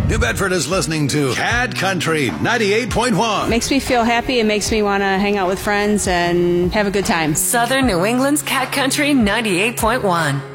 New Bedford is listening to Cat Country 98.1. Makes me feel happy. It makes me want to hang out with friends and have a good time. Southern New England's Cat Country 98.1.